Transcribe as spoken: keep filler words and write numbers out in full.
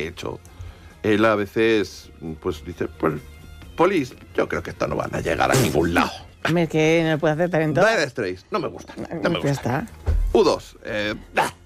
hecho, él a veces pues dice, pues, Polis, yo creo que esto no van a llegar a ningún lado. Es que no puede hacer talento. Dire Straits, no me gusta, no me gusta. Ya está. U dos, eh,